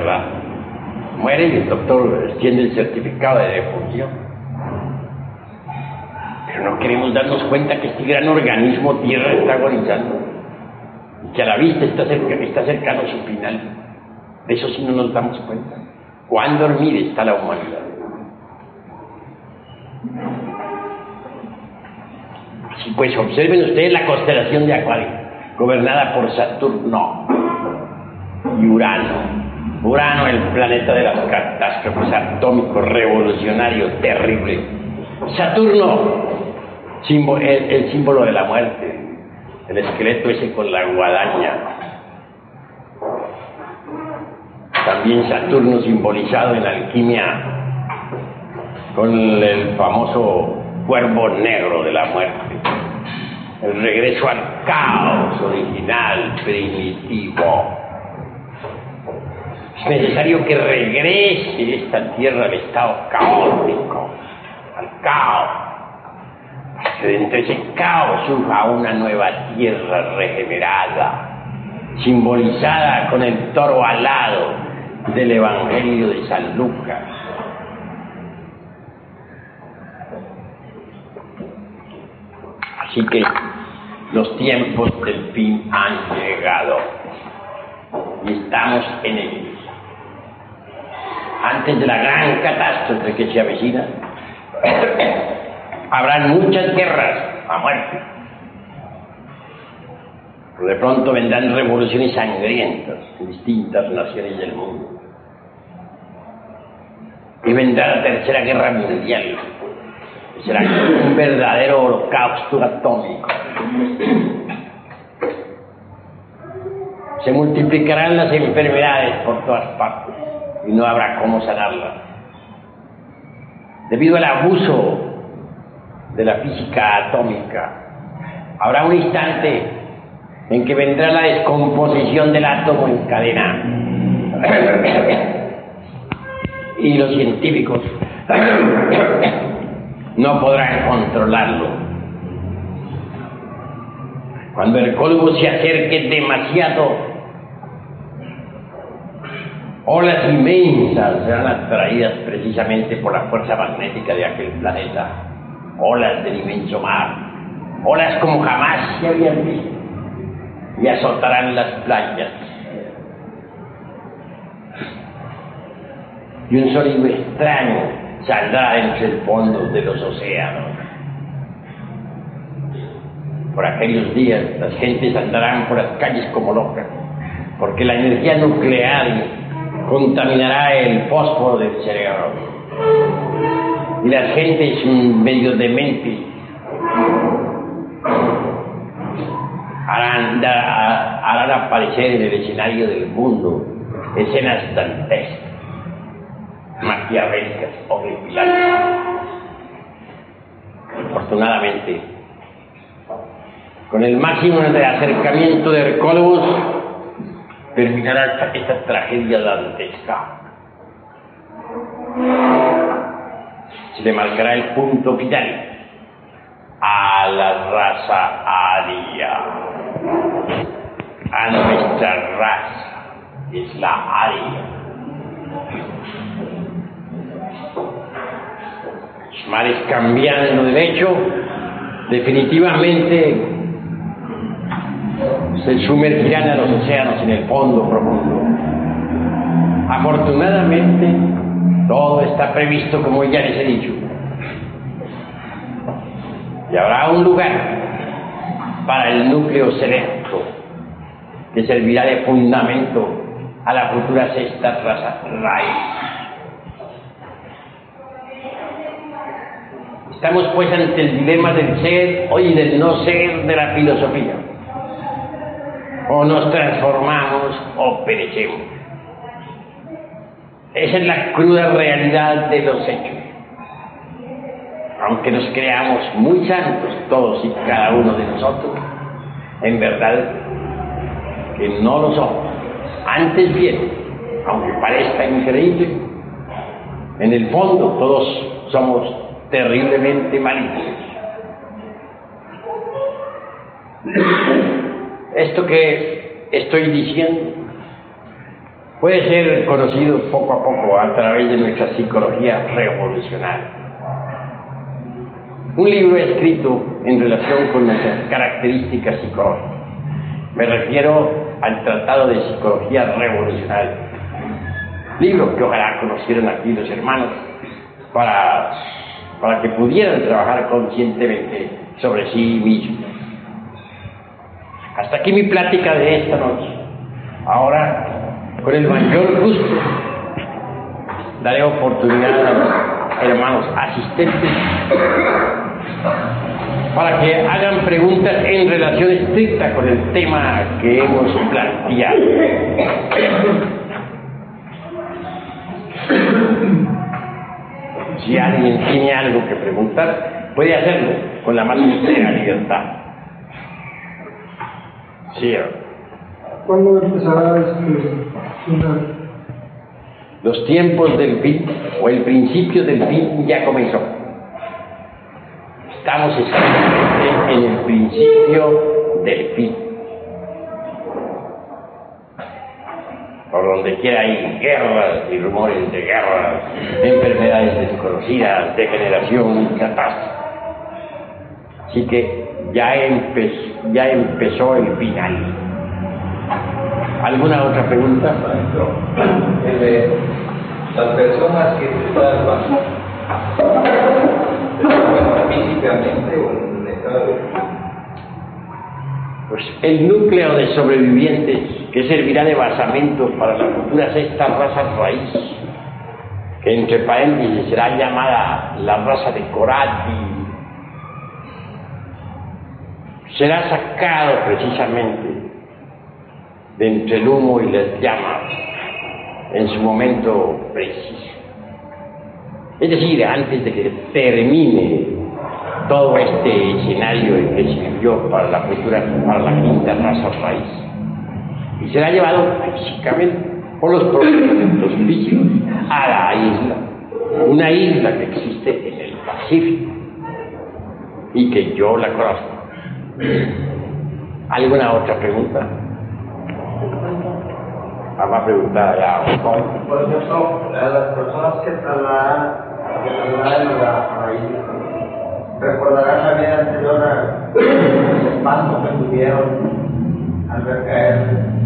verdad. Muere y el doctor extiende el certificado de defunción. Pero no queremos darnos cuenta que este gran organismo Tierra está agonizando y que a la vista está cercano a su final. De eso sí no nos damos cuenta. Cuán dormida está la humanidad. Así pues, observen ustedes la constelación de Acuario, gobernada por Saturno y Urano. Urano, el planeta de las catástrofes, atómico, revolucionario, terrible. Saturno, el símbolo de la muerte, el esqueleto ese con la guadaña. También Saturno simbolizado en alquimia con el famoso cuervo negro de la muerte. El regreso al caos original, primitivo. Es necesario que regrese esta tierra al estado caótico, al caos, para que dentro de ese caos surja una nueva tierra regenerada, simbolizada con el toro alado del Evangelio de San Lucas. Así que los tiempos del fin han llegado y estamos en ellos. Antes de la gran catástrofe que se avecina, habrán muchas guerras a muerte. Pero de pronto vendrán revoluciones sangrientas en distintas naciones del mundo. Y vendrá la Tercera Guerra Mundial. Será un verdadero holocausto atómico. Se multiplicarán las enfermedades por todas partes y no habrá cómo sanarlas. Debido al abuso de la física atómica, habrá un instante en que vendrá la descomposición del átomo en cadena. Y los científicos no podrán controlarlo. Cuando el Cólubus se acerque demasiado, olas inmensas serán atraídas precisamente por la fuerza magnética de aquel planeta. Olas del inmenso mar, olas como jamás se habían visto, y azotarán las playas. Y un sonido extraño saldrá entre el fondo de los océanos. Por aquellos días las gentes andarán por las calles como locas, porque la energía nuclear contaminará el fósforo del cerebro. Y las gentes medio dementes harán aparecer en el escenario del mundo escenas dantescas, maquiavélicas, horripilantes. Afortunadamente, con el máximo de acercamiento de Hercólogos, terminará esta tragedia dantesca. Se le marcará el punto final a la raza aria, a nuestra raza, es la aria. Los mares cambiando de lecho, definitivamente se sumergirán a los océanos en el fondo profundo. Afortunadamente, todo está previsto como ya les he dicho. Y habrá un lugar para el núcleo selecto que servirá de fundamento a la futura sexta raza raíz. Estamos pues ante el dilema del ser y del no ser de la filosofía. O nos transformamos o perecemos. Esa es la cruda realidad de los hechos. Aunque nos creamos muy santos todos y cada uno de nosotros, en verdad que no lo somos. Antes bien, aunque parezca increíble, en el fondo todos somos terriblemente malignos. Esto que estoy diciendo puede ser conocido poco a poco a través de nuestra psicología revolucionaria. Un libro escrito en relación con nuestras características psicológicas. Me refiero al Tratado de Psicología Revolucionaria. Libro que ojalá conocieran aquí los hermanos para que pudieran trabajar conscientemente sobre sí mismos. Hasta aquí mi plática de esta noche. Ahora, con el mayor gusto, daré oportunidad a los hermanos asistentes para que hagan preguntas en relación estricta con el tema que hemos planteado. Si alguien tiene algo que preguntar, puede hacerlo con la más sincera libertad. Sí. ¿Cuándo empezará Los tiempos del fin o el principio del fin ya comenzó. Estamos exactamente en el principio del fin. Por donde quiera hay guerras y rumores de guerras, enfermedades desconocidas, degeneración, catástrofe. Así que ya empezó el final. ¿Alguna otra pregunta? Las personas que están físicamente o en estado de... Pues el núcleo de sobrevivientes que servirá de basamento para la futura sexta raza raíz, que entre paréntesis será llamada la raza de Corati, será sacado precisamente de entre el humo y las llamas en su momento preciso. Es decir, antes de que termine todo este escenario en que se vivió para la quinta raza raíz, y será llevado físicamente por los propios físicos a la isla, una isla que existe en el Pacífico y que yo la conozco. ¿Alguna otra pregunta? Vamos a preguntar ya. Por ejemplo, a las personas que trasladan a la isla, recordarán la vida anterior al espanto que tuvieron al ver caer.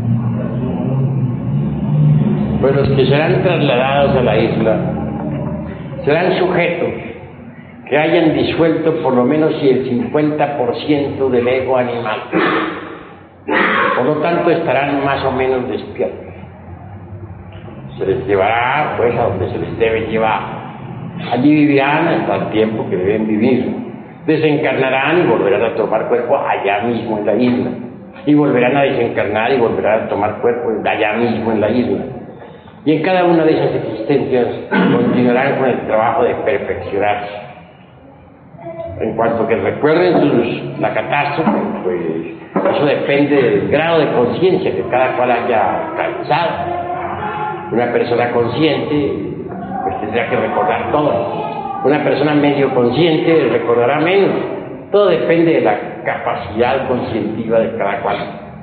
Pues los que serán trasladados a la isla serán sujetos que hayan disuelto por lo menos el 50% del ego animal. Por lo tanto, estarán más o menos despiertos. Se les llevará pues a donde se les debe llevar. Allí vivirán hasta el tiempo que deben vivir. Desencarnarán y volverán a tomar cuerpo allá mismo en la isla. Y volverán a desencarnar y volverán a tomar cuerpo allá mismo en la isla. Y en cada una de esas existencias continuarán con el trabajo de perfeccionarse. En cuanto que recuerden la catástrofe, pues eso depende del grado de conciencia que cada cual haya alcanzado. Una persona consciente pues tendrá que recordar todo. Una persona medio consciente recordará menos. Todo depende de la capacidad conscientiva de cada cual.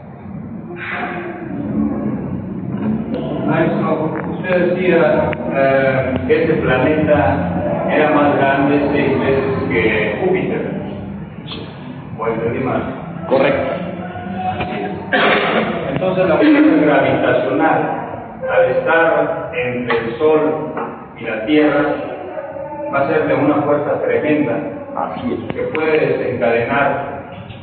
Maestro, usted decía que este planeta era más grande 6 veces que Júpiter. ¿O entendí mal? Correcto. Entonces la fuerza gravitacional, al estar entre el Sol y la Tierra, va a ser de una fuerza tremenda. Así es. Que puede desencadenar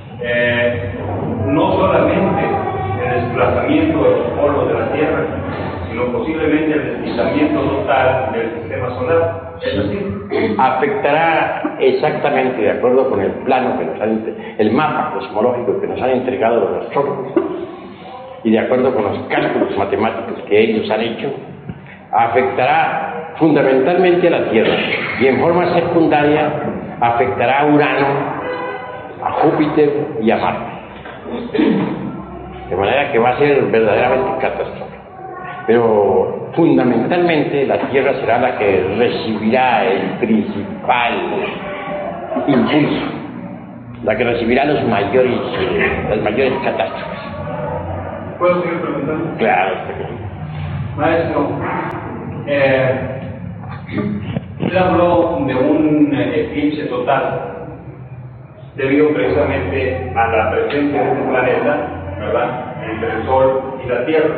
no solamente el desplazamiento de los polos de la Tierra, sino posiblemente el deslizamiento total del sistema solar. ¿Es así? Afectará exactamente de acuerdo con el plano que nos han el mapa cosmológico que nos han entregado los astrólogos y de acuerdo con los cálculos matemáticos que ellos han hecho, afectará fundamentalmente a la Tierra y en forma secundaria afectará a Urano, a Júpiter y a Marte. De manera que va a ser verdaderamente catastrófico. Pero fundamentalmente la Tierra será la que recibirá el principal impulso, la que recibirá las mayores catástrofes. ¿Puedo seguir preguntando? Claro. Maestro, él habló de un eclipse total debido precisamente a la presencia de este planeta, ¿verdad?, entre el Sol y la Tierra.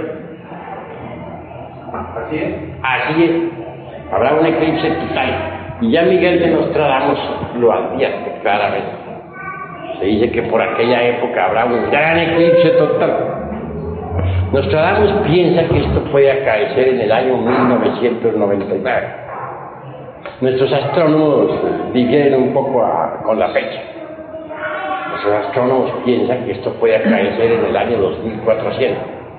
¿Así es? Así es. Habrá un eclipse total. Y ya Miguel de Nostradamus lo advierte claramente. Se dice que por aquella época habrá un gran eclipse total. Nostradamus piensa que esto puede acaecer en el año 1999. Nuestros astrónomos difieren un poco con la fecha. Nuestros astrónomos piensan que esto puede acaecer en el año 2400.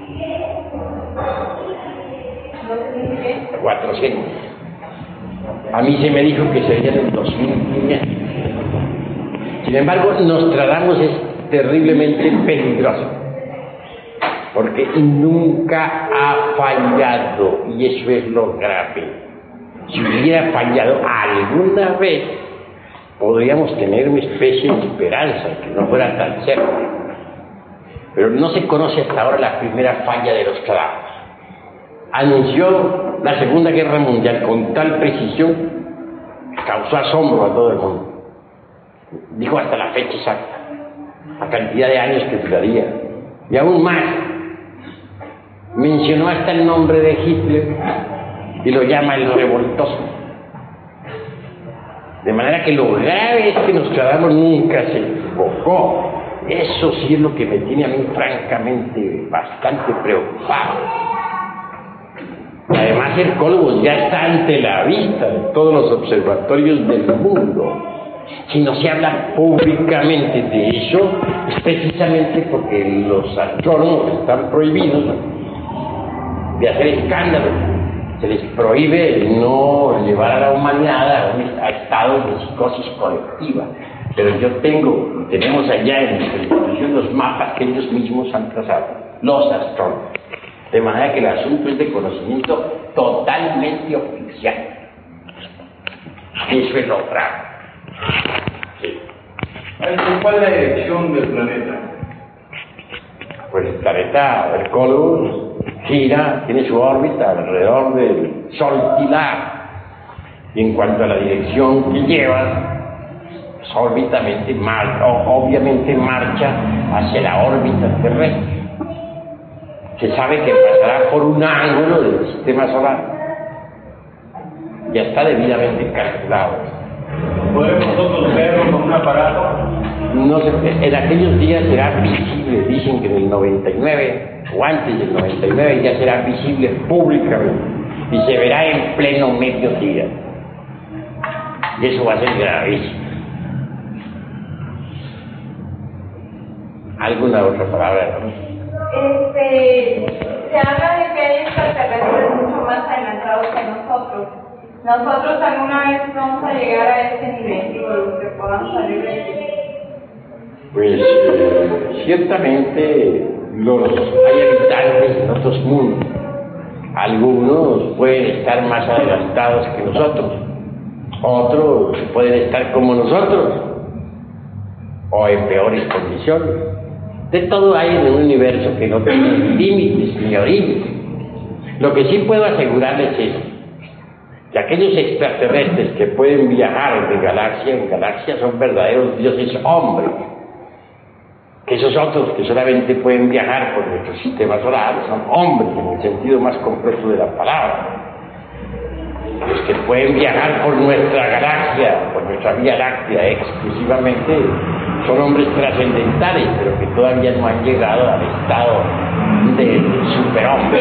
400. A mí se me dijo que sería en el 2500. Sin embargo, Nostradamus es terriblemente peligroso, porque nunca ha fallado, y eso es lo grave. Si hubiera fallado alguna vez, podríamos tener una especie de esperanza, que no fuera tan cerca. Pero no se conoce hasta ahora la primera falla de Nostradamus. Anunció la Segunda Guerra Mundial con tal precisión que causó asombro a todo el mundo. Dijo hasta la fecha exacta, la cantidad de años que duraría. Y aún más, mencionó hasta el nombre de Hitler y lo llama el revoltoso. De manera que lo grave es que Nostradamus nunca se equivocó. Eso sí es lo que me tiene a mí francamente bastante preocupado. Y además el Cólogos ya está ante la vista de todos los observatorios del mundo. Si no se habla públicamente de eso, es precisamente porque los astrónomos están prohibidos de hacer escándalos. Se les prohíbe no llevar a la humanidad a estados de psicosis colectiva. Pero tenemos allá en nuestra institución los mapas que ellos mismos han trazado, los astrónomos. De manera que el asunto es de conocimiento totalmente oficial. Eso es lo grave. Sí. ¿Cuál es la dirección del planeta? Pues el planeta Hercólogos gira, tiene su órbita alrededor del Sol Pilar. Y en cuanto a la dirección que lleva, pues obviamente marcha hacia la órbita terrestre. Se sabe que pasará por un ángulo del sistema solar. Ya está debidamente calculado. ¿Podemos nosotros verlo con un aparato? No sé, en aquellos días será visible, dicen que en el 99 o antes del 99 ya será visible públicamente y se verá en pleno mediodía. Y eso va a ser gravísimo. ¿Alguna otra palabra? Se habla de que hay extraterrestres mucho más adelantados que nosotros. Nosotros alguna vez vamos a llegar a ese nivel, digo, los que podamos salir de aquí. Pues ciertamente hay habitantes en otros mundos. Algunos pueden estar más adelantados que nosotros, otros pueden estar como nosotros o en peores condiciones. De todo hay en un universo que no tiene límites ni orígenes. Lo que sí puedo asegurarles es que aquellos extraterrestres que pueden viajar de galaxia en galaxia son verdaderos dioses hombres. Que esos otros que solamente pueden viajar por nuestro sistema solar son hombres en el sentido más completo de la palabra. Los que pueden viajar por nuestra galaxia, por nuestra Vía Láctea exclusivamente, son hombres trascendentales, pero que todavía no han llegado al estado de superhombre.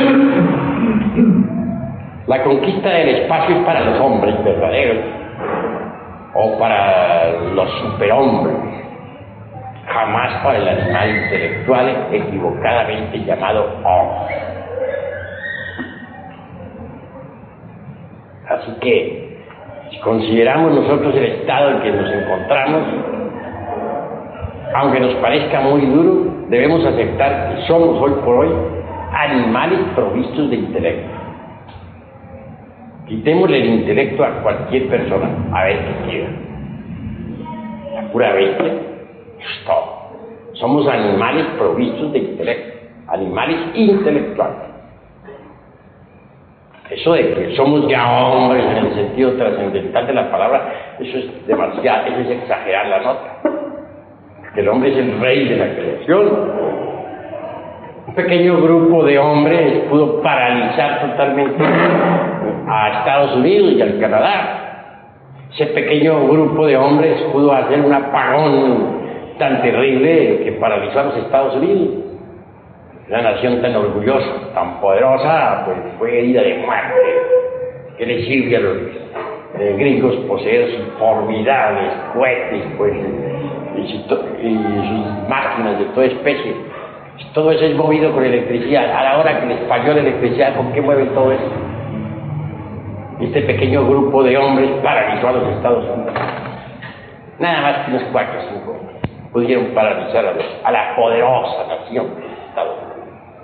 La conquista del espacio es para los hombres verdaderos o para los superhombres, jamás para el animal intelectual equivocadamente llamado hombre. Así que, si consideramos nosotros el estado en que nos encontramos, aunque nos parezca muy duro, debemos aceptar que somos hoy por hoy animales provistos de intelecto. Quitémosle el intelecto a cualquier persona, a ver qué quiera. La pura bestia, es todo. Somos animales provistos de intelecto, animales intelectuales. Eso de que somos ya hombres en el sentido trascendental de la palabra, eso es demasiado, eso es exagerar la nota. Que el hombre es el rey de la creación. Un pequeño grupo de hombres pudo paralizar totalmente a Estados Unidos y al Canadá. Ese pequeño grupo de hombres pudo hacer un apagón tan terrible que paralizó a los Estados Unidos. La nación tan orgullosa, tan poderosa, pues fue herida de muerte. ¿Qué le sirve a los gringos poseer sus formidables cohetes, pues, y sus máquinas de toda especie? Todo eso es movido con electricidad. A la hora que les falló la electricidad, ¿con qué mueven todo eso? Este pequeño grupo de hombres paralizó a los Estados Unidos. Nada más que unos 4 o 5 hombres pudieron paralizar a la poderosa nación de los Estados Unidos.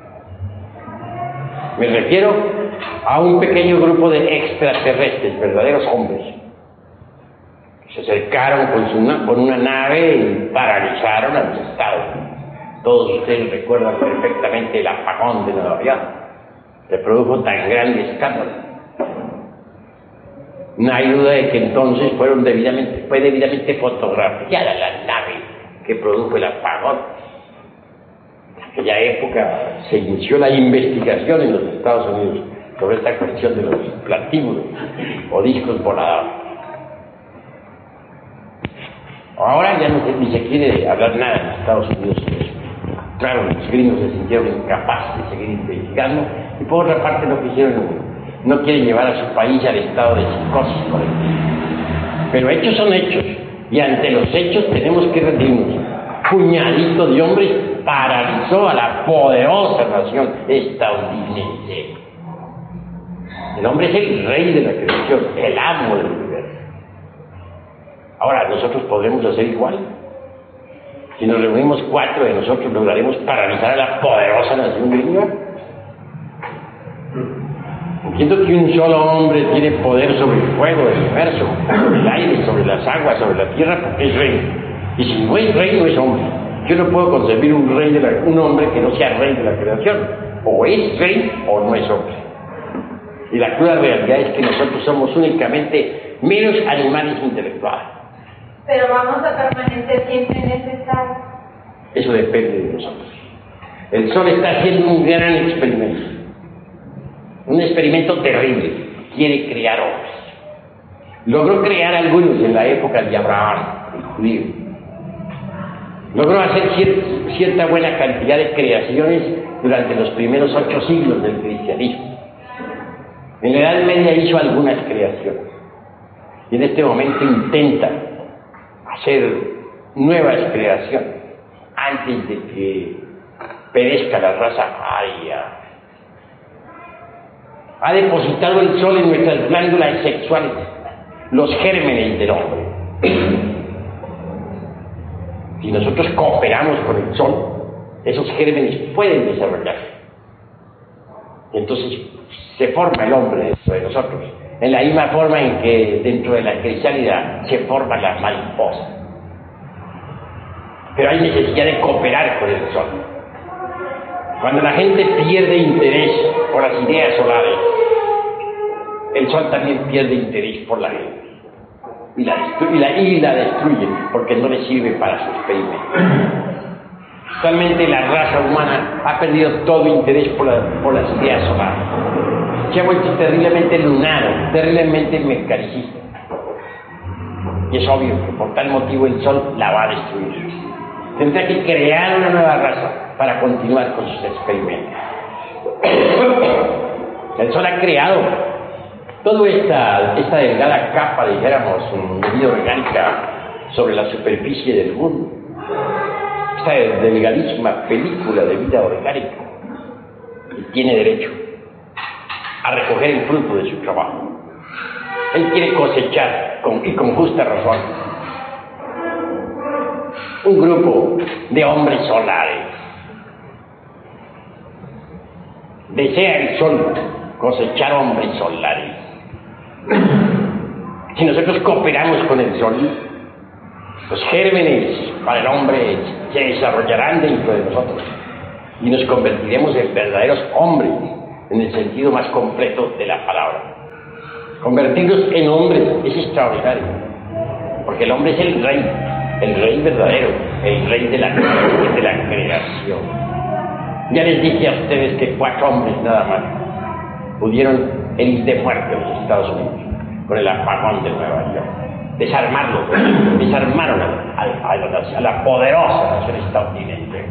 Me refiero a un pequeño grupo de extraterrestres, verdaderos hombres. Se acercaron con una nave y paralizaron a los Estados Unidos. Todos ustedes recuerdan perfectamente el apagón de Nueva York, que produjo tan grande escándalo. No hay duda de que entonces fue debidamente fotografiada la nave que produjo el apagón. En aquella época se inició la investigación en los Estados Unidos sobre esta cuestión de los platíbulos o discos voladores. Ahora ya ni se quiere hablar nada en Estados Unidos de eso. Claro, los gringos se sintieron incapaces de seguir investigando y por otra parte no quieren llevar a su país al estado de psicosis colectiva. Pero hechos son hechos, y ante los hechos tenemos que rendirnos. Puñadito de hombres paralizó a la poderosa nación estadounidense. El hombre es el rey de la creación, el amo del universo. Ahora, nosotros podremos hacer igual. Si nos reunimos 4 de nosotros, lograremos paralizar a la poderosa nación gringa. Entiendo que un solo hombre tiene poder sobre el fuego del universo, sobre el aire, sobre las aguas, sobre la tierra, porque es rey. Y si no es rey, no es hombre. Yo no puedo concebir un hombre que no sea rey de la creación. O es rey o no es hombre. Y la cruda realidad es que nosotros somos únicamente meros animales intelectuales. Pero vamos a permanecer siempre en ese estado. Eso depende de nosotros. El Sol está haciendo un gran experimento. Un experimento terrible. Quiere crear hombres. Logró crear algunos en la época de Abraham, el judío. Logró hacer cierta buena cantidad de creaciones durante los primeros 8 siglos del cristianismo. En la Edad Media hizo algunas creaciones. Y en este momento intenta hacer nuevas creaciones antes de que perezca la raza aria. Ha depositado el Sol en nuestras glándulas sexuales, los gérmenes del hombre. Si nosotros cooperamos con el Sol, esos gérmenes pueden desarrollarse. Entonces se forma el hombre dentro de nosotros, en la misma forma en que dentro de la crisálida se forma la mariposa. Pero hay necesidad de cooperar con el Sol. Cuando la gente pierde interés por las ideas solares, el Sol también pierde interés por la gente. Y la destruye porque no le sirve para su experimento. Actualmente la raza humana ha perdido todo interés por las ideas solares. Se ha vuelto terriblemente lunar, terriblemente mecanicista. Y es obvio que por tal motivo el Sol la va a destruir. Tendrá que crear una nueva raza para continuar con sus experimentos. El Sol ha creado toda esta delgada capa, dijéramos, de vida orgánica sobre la superficie del mundo. Esta delgadísima película de vida orgánica. Y tiene derecho a recoger el fruto de su trabajo. Él quiere cosechar, y con justa razón, un grupo de hombres solares. Desea el Sol cosechar hombres solares. Si nosotros cooperamos con el Sol, los gérmenes para el hombre se desarrollarán dentro de nosotros y nos convertiremos en verdaderos hombres en el sentido más completo de la palabra. Convertirlos en hombres es extraordinario, porque el hombre es el rey verdadero, el rey de la creación. Ya les dije a ustedes que 4 hombres nada más pudieron herir de muerte a los Estados Unidos con el apagón de Nueva York. Desarmaron a la poderosa nación estadounidense.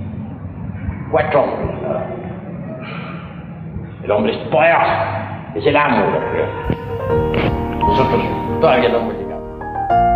4 hombres nada más. El hombre es poderoso, es el amo de la creación. Nosotros todavía no hemos llegado.